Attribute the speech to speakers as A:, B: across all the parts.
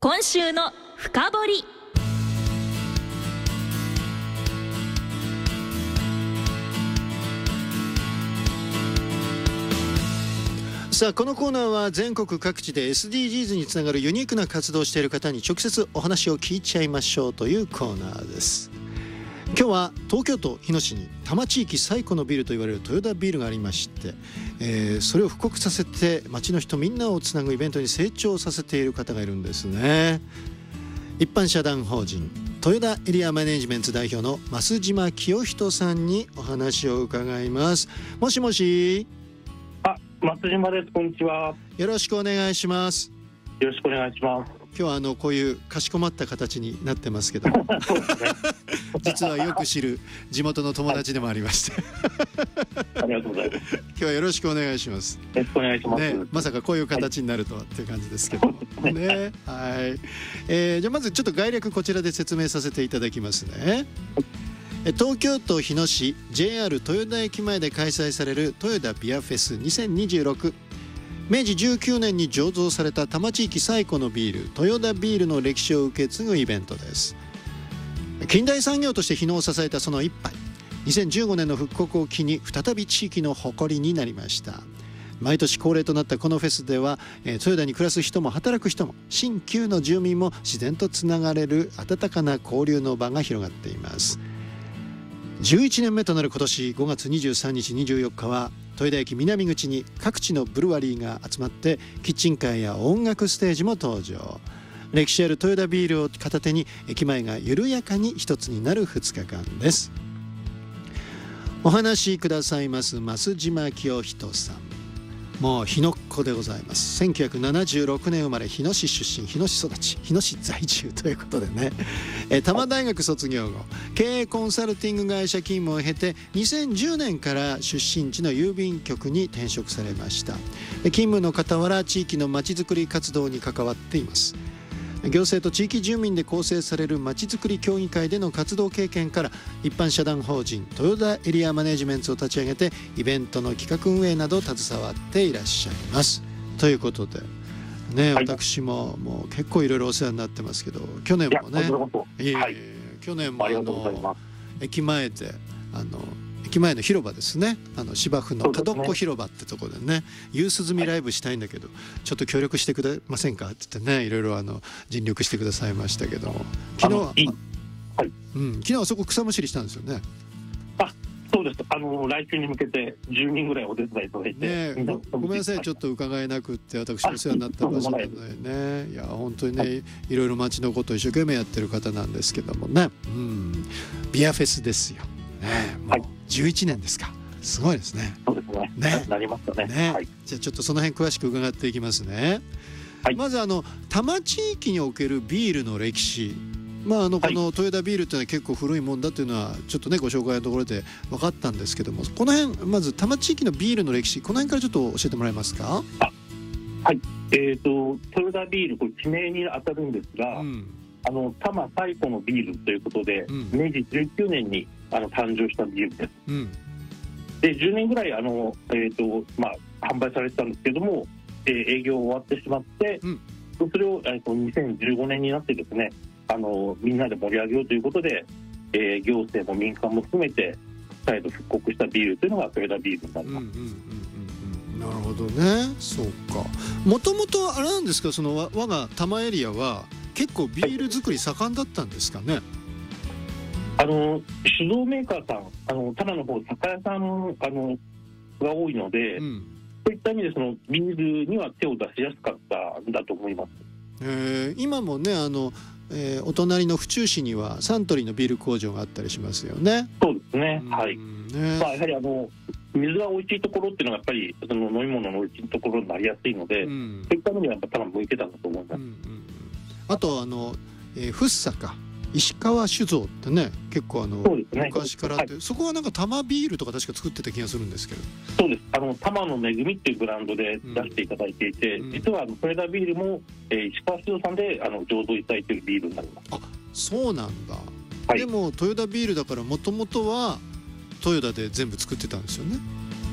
A: 今週の深掘り。
B: さあ、このコーナーは全国各地で SDGs につながるユニークな活動をしている方に直接お話を聞いちゃいましょうというコーナーです。今日は東京都日野市に多摩地域最古のビルと言われる豊田ビールがありまして、それを復刻させて町の人みんなをつなぐイベントに成長させている方がいるんですね。一般社団法人豊田エリアマネジメント代表の増島清人さんにお話を伺います。もしもし。
C: 増島です。こんにちは。
B: よろしくお願いします。
C: よろしくお願いします。
B: 今日はこういうかしこまった形になってますけど
C: そうですね
B: 実はよく知る地元の友達でもありまして
C: ありがとうございます。
B: 今日はよろしくお願いします。
C: よろしくお願いします、
B: まさかこういう形になるとはっていう感じですけどね。はい、じゃあまずちょっと概略こちらで説明させていただきますね。東京都日野市 JR 豊田駅前で開催される豊田ビアフェス2026。明治19年に醸造された多摩地域最古のビール豊田ビールの歴史を受け継ぐイベントです。近代産業として日野を支えたその一杯、2015年の復刻を機に再び地域の誇りになりました。毎年恒例となったこのフェスでは、豊田に暮らす人も働く人も新旧の住民も自然とつながれる温かな交流の場が広がっています。11年目となる今年5月23日24日は豊田駅南口に各地のブルワリーが集まってキッチンカーや音楽ステージも登場。歴史ある豊田ビールを片手に駅前が緩やかに一つになる2日間です。お話しくださいます増島清人さん、もう日野っ子でございます。1976年生まれ、日野市出身、日野市育ち、日野市在住ということでね、多摩大学卒業後経営コンサルティング会社勤務を経て2010年から出身地の郵便局に転職されました。勤務の傍ら地域のまちづくり活動に関わっています。行政と地域住民で構成されるまちづくり協議会での活動経験から一般社団法人豊田エリアマネジメントを立ち上げてイベントの企画運営などを携わっていらっしゃいますということでね、はい、私ももう結構いろいろお世話になってますけど、去年もね、去年も駅前で駅前の広場ですね、芝生の角っこ広場ってところでね、夕涼みライブしたいんだけど、ちょっと協力してくれませんかって言ってね、いろいろ尽力してくださいましたけども、昨日は昨日はそこ草むしりしたんですよね。
C: そうです。来週に向けて10人ぐらいお手伝いいただいて、
B: ごめんなさい、ちょっと伺えなくって私お世話になった場所なのでね、いや本当にね、いろいろ町のことを一生懸命やってる方なんですけどもね、ビアフェスですよ、もう11年ですか。すごいですね。
C: そうですね。なりましたね。
B: じゃあちょっとその辺詳しく伺っていきますね。まず多摩地域におけるビールの歴史、この豊田ビールっていうのは結構古いもんだというのはちょっとねご紹介のところで分かったんですけども、この辺まず多摩地域のビールの歴史、この辺からちょっと教えてもらえますか。
C: 豊田ビール、これ地名に当たるんですが、多摩最古のビールということで、明治19年に誕生したビールです。で10年ぐらい販売されてたんですけども、営業終わってしまって、それを2015年になってですね、みんなで盛り上げようということで、行政も民間も含めて再度復刻したビールというのが豊田ビールになります。
B: なるほどね。そうか。もともとあれなんですか、その我が多摩エリアは結構ビール作り盛んだったんですかね。
C: 酒造メーカーさん、多摩の方酒屋さんが多いので、そういった意味でそのビールには手を出しやすかったんだと思います。
B: 今もねお隣の府中市にはサントリーのビール工場があったりしますよね。
C: そうですね。やはり水が美味しいところっていうのがやっぱりその飲み物の美味しいところになりやすいので、そういったのにはやっぱ多分向いてたんだと思います。
B: あと福生か石川酒造ってね、結構昔からあって、そこはなんか多摩ビールとか確か作ってた気がするんですけど。
C: そうです。多摩の恵みっていうブランドで出していただいていて、実は豊田ビールも、石川酒造さんで醸造いただいているビールになります。
B: そうなんだ。でも豊田ビールだからもともとは豊田で全部作ってたんですよね。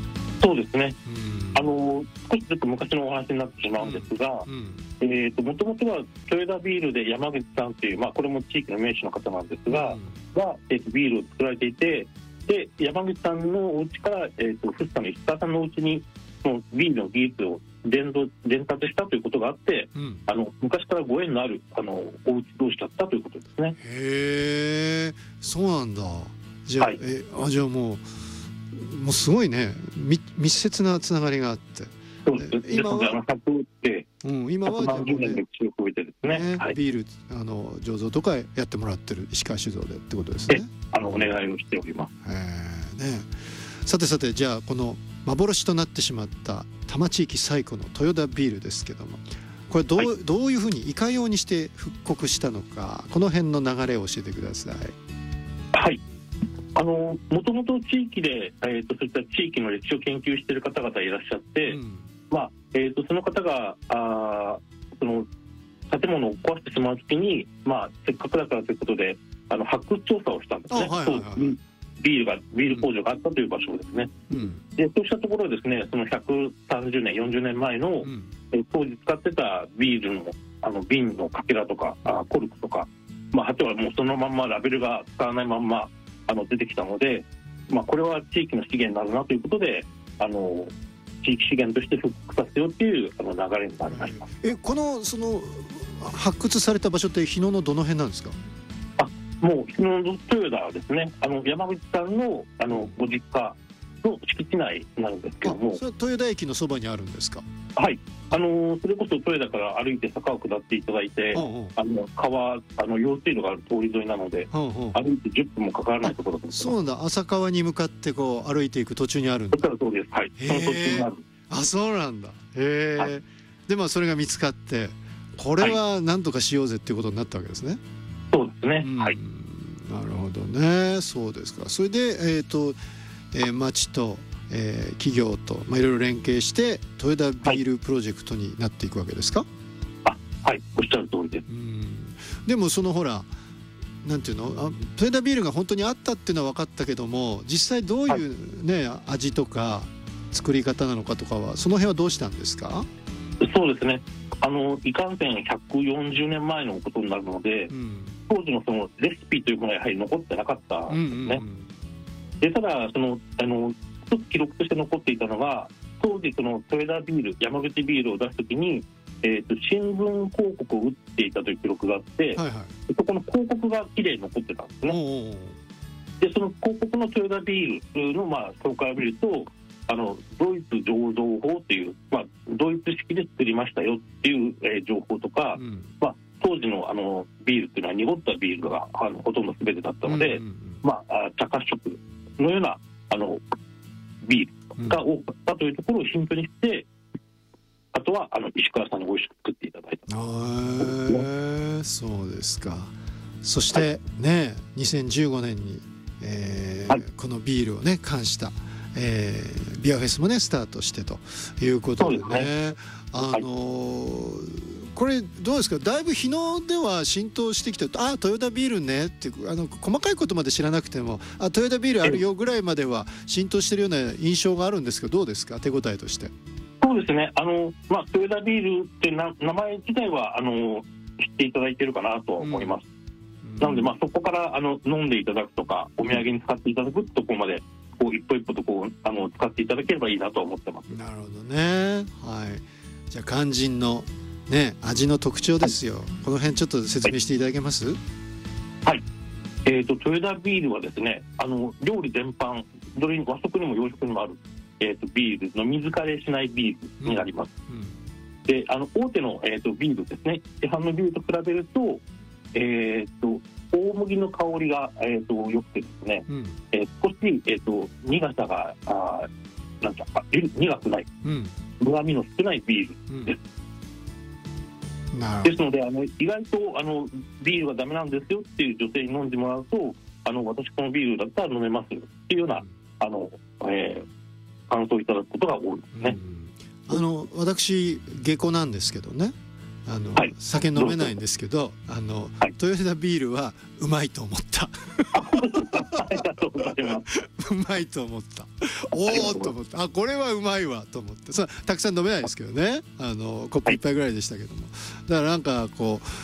C: そうですね、少しずつ昔のお話になってしまうんですが、もともとは豊田ビールで山口さんという、これも地域の名手の方なんですが、ビールを作られていて、で山口さんのお家から、藤田の石川さんのお家にそのビールの技術を伝達したということがあって、昔からご縁のあるお家同士だったということですね。
B: へえ、そうなんだ。じゃあ、じゃあもうすごいね、密接なつながりがあって。
C: そうです。今は
B: 今は
C: 何十年歴史を超えてですね、
B: ビール醸造とかやってもらってる石川酒造でってことですね。
C: お願いをしております。
B: さてじゃあこの幻となってしまった多摩地域最古の豊田ビールですけども、これどういうふうにいかようにして復刻したのか、この辺の流れを教えてください。
C: はい。もともと地域で、そういった地域の歴史を研究している方々いらっしゃって、その方がその建物を壊してしまうときに、せっかくだからということで発掘調査をしたんですね。ビール工場があったという場所ですね。でそうしたところですね、その130年40年前の、当時使ってたビールの瓶のかけらとかコルクとか、あとはもうそのまんまラベルが使わないまんま出てきたので、これは地域の資源になるなということで地域資源として復刻させようという流れになりました。
B: その発掘された場所って日野のどの辺なんですか？
C: もう日野の豊田ですね。山口さんのご実家の敷地内になるんですけども。
B: それは豊田駅のそばにあるんですか？
C: はい。それこそ豊田から歩いて坂を下っていただいて、川用水路がある通り沿いなので、歩いて10分もかからないところです。
B: そうなんだ。浅川に向かってこう歩いていく途中にあるんだ。
C: そうです。はい。その途中にある。
B: そうなんだ。でそれが見つかって、これは何とかしようぜっていうことになったわけですね。
C: そうですね。はい。
B: なるほどね。そうですか。それで町と企業といろいろ連携して豊田ビールプロジェクトになっていくわけですか？
C: はい、おっしゃる通りです。
B: でもほらなんていうの、豊田ビールが本当にあったっていうのは分かったけども、実際どういう味とか作り方なのかとかは、その辺はどうしたんですか？
C: そうですね。いかんせん140年前のことになるので、当時のそのレシピというものはやはり残ってなかったんですね。でただ一つ記録として残っていたのが、当時その豊田ビール、山口ビールを出すときに、新聞広告を打っていたという記録があって、そこの広告がきれいに残ってたんですね。でその広告の豊田ビールの紹介を見ると、ドイツ醸造法という、ドイツ式で作りましたよっていう、情報とか、当時のビールっていうのは濁ったビールがほとんど全てだったので、茶褐色のようなビールが多かったというところをヒントにして、あとは石川さんに美味しく作っていただいた。
B: そうですか。そして2015年に、このビールを冠したビアフェスもスタートしてということでね。これどうですか？だいぶ日野では浸透してきて、豊田ビールねって細かいことまで知らなくても、豊田ビールあるよぐらいまでは浸透してるような印象があるんですけど、どうですか、手応えとして？
C: そうですね。豊田ビールって名前自体は知っていただいているかなと思います。なのでそこから飲んでいただくとか、お土産に使っていただくところまで一歩一歩と使っていただければいいなと思ってます。なるほどね。
B: じゃあ肝心の味の特徴ですよ。この辺ちょっと説明していただけます？
C: はい。豊田ビールはですね、料理全般、和食にも洋食にもある、ビール、飲み疲れしないビールになります。で、大手の、ビールですね、市販のビールと比べると、大麦の香りが、良くてですね、少し、苦さが苦くない、苦味の少ないビールです。ですので意外とビールがダメなんですよっていう女性に飲んでもらうと、私このビールだったら飲めますよっていうような感想をいただくことが多いですね。
B: 私下戸なんですけどね、酒飲めないんですけど、豊田ビールはうまいと思った。
C: ありがとうございます。
B: うまいと思った。おおと思って、あ、これはうまいわと思って。たくさん飲めないですけどね、コップ一杯ぐらいでしたけども、だからなんかこう